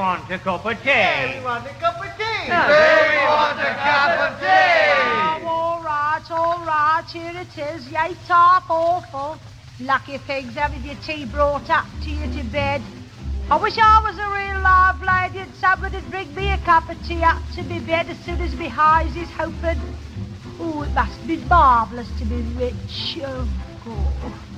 want a cup of tea. Yeah, we want a cup of tea. No, we want a cup of tea. All right, here it is. Yay, top awful. Lucky pigs having your tea brought up to you to bed. I wish I was a real live lady and somebody'd bring me a cup of tea up to me bed as soon as me eyes is open. Oh, it must be marvellous to be rich. Oh, God.